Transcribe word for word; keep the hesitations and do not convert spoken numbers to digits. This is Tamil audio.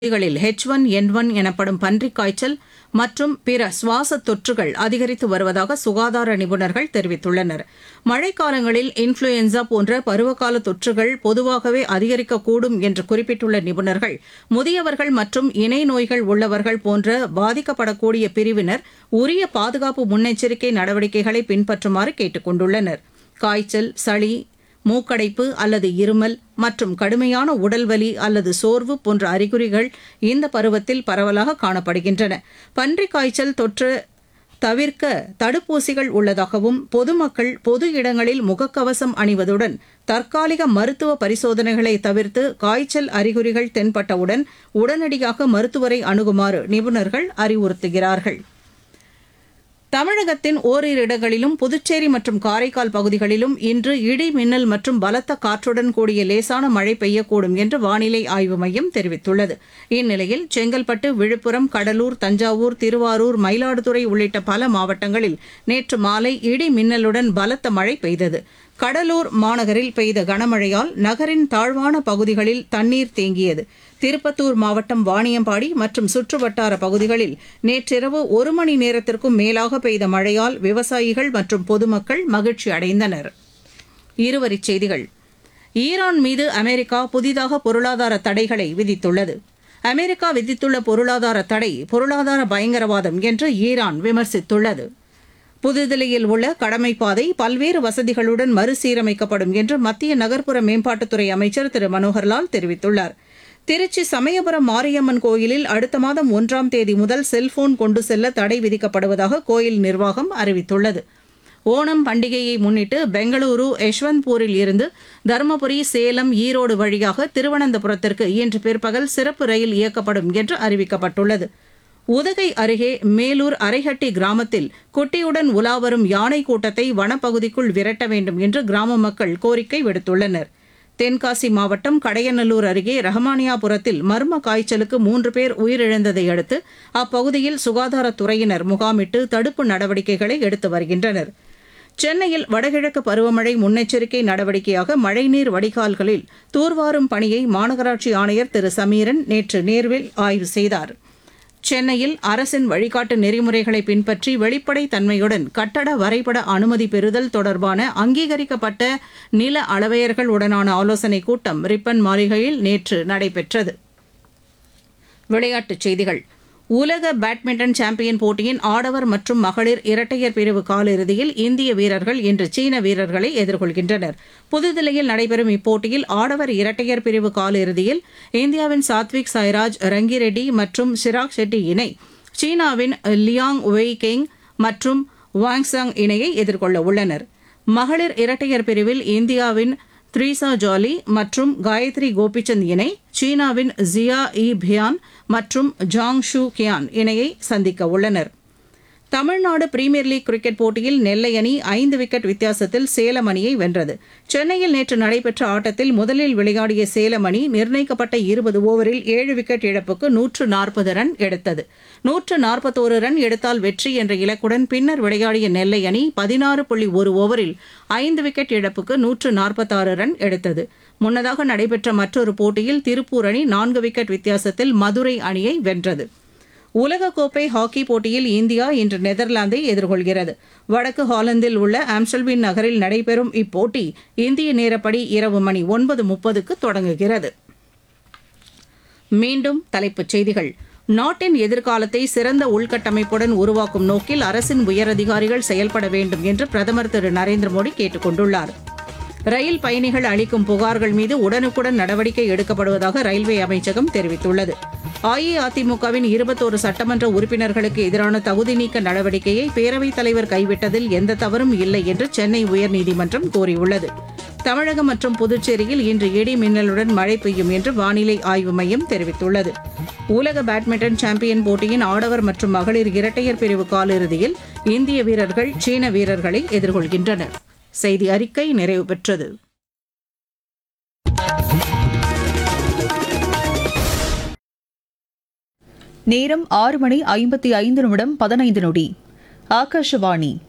பகுதிகளில் ஹெச் ஒன் என் ஒன் எனப்படும் பன்றிக் காய்ச்சல் மற்றும் பிற சுவாச தொற்றுகள் அதிகரித்து வருவதாக சுகாதார நிபுணர்கள் தெரிவித்துள்ளனர். மழைக்காலங்களில் இன்ஃப்ளூயன்சா போன்ற பருவகால தொற்றுகள் பொதுவாகவே அதிகரிக்கக்கூடும் என்று குறிப்பிட்டுள்ள நிபுணர்கள், முதியவர்கள் மற்றும் இணை நோய்கள் உள்ளவர்கள் போன்ற பாதிக்கப்படக்கூடிய பிரிவினர் உரிய பாதுகாப்பு முன்னெச்சரிக்கை நடவடிக்கைகளை பின்பற்றுமாறு கேட்டுக் கொண்டுள்ளனர். காய்ச்சல், சளி, மூக்கடைப்பு அல்லது இருமல் மற்றும் கடுமையான உடல்வலி அல்லது சோர்வு போன்ற அறிகுறிகள் இந்த பருவத்தில் பரவலாக காணப்படுகின்றன. பன்றிக் காய்ச்சல் தொற்று தவிர்க்க தடுப்பூசிகள் உள்ளதாகவும், பொதுமக்கள் பொது இடங்களில் முகக்கவசம் அணிவதுடன் தற்காலிக மருத்துவ பரிசோதனைகளை தவிர்த்து காய்ச்சல் அறிகுறிகள் தென்பட்டவுடன் உடனடியாக மருத்துவரை அணுகுமாறு நிபுணர்கள் அறிவுறுத்துகிறார்கள். தமிழகத்தின் ஓரிரு இடங்களிலும் புதுச்சேரி மற்றும் காரைக்கால் பகுதிகளிலும் இன்று இடி மின்னல் மற்றும் பலத்த காற்றுடன் கூடிய லேசான மழை பெய்யக்கூடும் என்று வானிலை ஆய்வு மையம் தெரிவித்துள்ளது. இந்நிலையில் செங்கல்பட்டு, விழுப்புரம், கடலூர், தஞ்சாவூர், திருவாரூர், மயிலாடுதுறை உள்ளிட்ட பல மாவட்டங்களில் நேற்று மாலை இடி மின்னலுடன் பலத்த மழை பெய்தது. கடலூர் மாநகரில் பெய்த கனமழையால் நகரின் தாழ்வான பகுதிகளில் தண்ணீர் தேங்கியது. திருப்பத்தூர் மாவட்டம் வாணியம்பாடி மற்றும் சுற்றுவட்டார பகுதிகளில் நேற்றிரவு ஒரு மணி நேரத்திற்கும் மேலாக பெய்த மழையால் விவசாயிகள் மற்றும் பொதுமக்கள் மகிழ்ச்சி அடைந்தனர். இருவரிச் செய்திகள். ஈரான் மீது அமெரிக்கா புதிதாக பொருளாதார தடைகளை விதித்துள்ளது. அமெரிக்கா விதித்துள்ள பொருளாதார தடை பொருளாதார பயங்கரவாதம் என்று ஈரான் விமர்சித்துள்ளது. புதுதில்லியில் உள்ள கடமைப்பாதை பல்வேறு வசதிகளுடன் மறுசீரமைக்கப்படும் என்று மத்திய நகர்ப்புற மேம்பாட்டுத்துறை அமைச்சர் திரு மனோகர்லால் தெரிவித்துள்ளார். திருச்சி சமயபுரம் மாரியம்மன் கோயிலில் அடுத்த மாதம் ஒன்றாம் தேதி முதல் செல்போன் கொண்டு செல்ல தடை விதிக்கப்படுவதாக கோயில் நிர்வாகம் அறிவித்துள்ளது. ஓணம் பண்டிகையை முன்னிட்டு பெங்களூரு யஷ்வந்த்பூரில் இருந்து தருமபுரி, சேலம், ஈரோடு வழியாக திருவனந்தபுரத்திற்கு இன்று பிற்பகல் சிறப்பு ரயில் இயக்கப்படும் என்று அறிவிக்கப்பட்டுள்ளது. உதகை அருகே மேலூர் அரைஹட்டி கிராமத்தில் குட்டியுடன் உலாவரும் யானை கூட்டத்தை வனப்பகுதிக்குள் விரட்ட வேண்டும் என்று கிராம மக்கள் கோரிக்கை விடுத்துள்ளனர். தென்காசி மாவட்டம் கடையநல்லூர் அருகே ரஹமானியாபுரத்தில் மர்ம காய்ச்சலுக்கு மூன்று பேர் உயிரிழந்ததை அடுத்து அப்பகுதியில் சுகாதாரத்துறையினர் முகாமிட்டு தடுப்பு நடவடிக்கைகளை எடுத்து வருகின்றனர். சென்னையில் வடகிழக்கு பருவமழை முன்னெச்சரிக்கை நடவடிக்கையாக மழைநீர் வடிகால்களில் தூர்வாரும் பணியை மாநகராட்சி ஆணையர் திரு சமீரன் நேற்று நேர்வில் ஆய்வு செய்தார். சென்னையில் அரசின் வழிகாட்டு நெறிமுறைகளை பின்பற்றி வெளிப்படைத் தன்மையுடன் கட்டட வரைபட அனுமதி பெறுதல் தொடர்பான அங்கீகரிக்கப்பட்ட நில அளவையர்களுடனான ஆலோசனைக் கூட்டம் ரிப்பன் மாளிகையில் நேற்று நடைபெற்றது. விளையாட்டுச் செய்திகள். உலக பேட்மிண்டன் சாம்பியன் போட்டியின் ஆடவர் மற்றும் மகளிர் இரட்டையர் பிரிவு காலிறுதியில் இந்திய வீரர்கள் இன்று சீன வீரர்களை எதிர்கொள்கின்றனர். புதுதில்லியில் நடைபெறும் இப்போட்டியில் ஆடவர் இரட்டையர் பிரிவு காலிறுதியில் இந்தியாவின் சாத்விக் சாய்ராஜ், ரங்கிரெட்டி மற்றும் சிராக் ஷெட்டி இணை சீனாவின் லியாங் வெய் கெங் மற்றும் வாங்சாங் இணையை எதிர்கொள்ள உள்ளனர். மகளிர் இரட்டையர் பிரிவில் இந்தியாவின் த்ரீசா ஜாலி மற்றும் காயத்ரி கோபிச்சந்த் இணை சீனாவின் ஜியா இ பியான் மற்றும் ஜாங் ஷூ கியான் இணையை சந்திக்க உள்ளனர். தமிழ்நாடு பிரீமியர் லீக் கிரிக்கெட் போட்டியில் நெல்லை அணி ஐந்து விக்கெட் வித்தியாசத்தில் சேலம் அணியை வென்றது. சென்னையில் நேற்று நடைபெற்ற ஆட்டத்தில் முதலில் விளையாடிய சேலம் அணி நிர்ணயிக்கப்பட்ட இருபது ஓவரில் ஏழு விக்கெட் இழப்புக்கு நூற்று நாற்பது ரன் எடுத்தது. நூற்று நாற்பத்தோரு ரன் எடுத்தால் வெற்றி என்ற இலக்குடன் பின்னர் விளையாடிய நெல்லை அணி பதினாறு புள்ளி ஒரு ஓவரில் ஐந்து விக்கெட் இழப்புக்கு நூற்று நாற்பத்தாறு ரன் எடுத்தது. முன்னதாக நடைபெற்ற மற்றொரு போட்டியில் திருப்பூர் அணி நான்கு விக்கெட் வித்தியாசத்தில் மதுரை அணியை வென்றது. உலகக்கோப்பை ஹாக்கி போட்டியில் இந்தியா இன்று நெதர்லாந்தை எதிர்கொள்கிறது. வடக்கு ஹாலந்தில் உள்ள ஆம்ஸ்டல்வின் நகரில் நடைபெறும் இப்போட்டி இந்திய நேரப்படி இரவு மணி ஒன்பது முப்பதுக்கு தொடங்குகிறது. மீண்டும் தலைப்புச் செய்திகள். நாட்டின் எதிர்காலத்தை சிறந்த உள்கட்டமைப்புடன் உருவாக்கும் நோக்கில் அரசின் உயரதிகாரிகள் செயல்பட வேண்டும் என்று பிரதமர் திரு நரேந்திர மோடி கேட்டுக் கொண்டுள்ளார். ரயில் பயணிகள் அளிக்கும் புகார்கள் மீது உடனுக்குடன் நடவடிக்கை எடுக்கப்படுவதாக ரயில்வே அமைச்சகம் தெரிவித்துள்ளது. அஇஅதிமுகவின் இருபத்தோரு சட்டமன்ற உறுப்பினர்களுக்கு எதிரான தகுதி நீக்க நடவடிக்கையை பேரவைத் தலைவர் கைவிட்டதில் எந்த தவறும் இல்லை என்று சென்னை உயர்நீதிமன்றம் கூறியுள்ளது. தமிழகம் மற்றும் புதுச்சேரியில் இன்று இடி மின்னலுடன் மழை பெய்யும் என்று வானிலை ஆய்வு மையம் தெரிவித்துள்ளது. உலக பேட்மிண்டன் சாம்பியன் போட்டியின் ஆடவர் மற்றும் மகளிர் இரட்டையர் பிரிவு காலிறுதியில் இந்திய வீரர்கள் சீன வீரர்களை எதிர்கொள்கின்றனர். செய்தி அறிக்கை நிறைவு பெற்றது. நேரம் ஆறு மணி ஐம்பத்தி ஐந்து நிமிடம் பதினைந்து நொடி. ஆகாஷவாணி